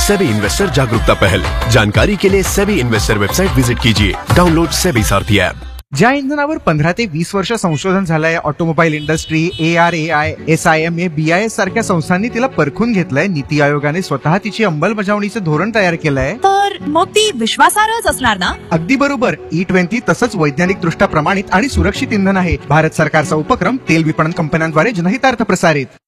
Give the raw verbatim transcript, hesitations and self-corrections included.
SEBI investor जागरूकता पहल। जानकारी के लिए सेबी इन्वेस्टर वेबसाइट विजिट कीजिए। डाउनलोड सेबी सारथी ऐप। ज्या इंधनावर पंधरा ते वीस वर्ष संशोधन झालंय, automobile industry, A R A I, S I M A, B I S सारख्या संस्थांनी तिला परखून घेतलंय. नीती आयोगाने स्वतः तिची अंमलबजावणीचं धोरण तयार केलंय. तर मग ती विश्वासार्हच असणार ना? अगदी बरोबर. ई ट्वेंटी तसंच वैज्ञानिक दृष्ट्या प्रमाणित आणि सुरक्षित इंधन आहे. भारत सरकारचा उपक्रम तेल विपणन कंपन्यांद्वारे जनहितार्थ प्रसारित.